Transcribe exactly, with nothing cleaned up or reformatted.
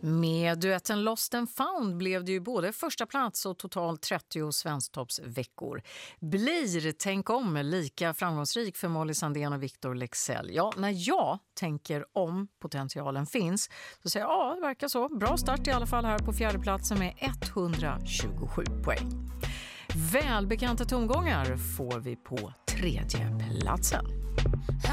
Med duetten Lost and Found blev det ju både första plats och totalt trettio svensktoppsveckor. Blir Tänk om lika framgångsrik för Molly Sandén och Victor Leksell? Ja, när jag tänker om potentialen finns så säger jag ja, det verkar så. Bra start i alla fall här på fjärde platsen med etthundratjugosju poäng. Välbekanta tongångar får vi på tredje platsen.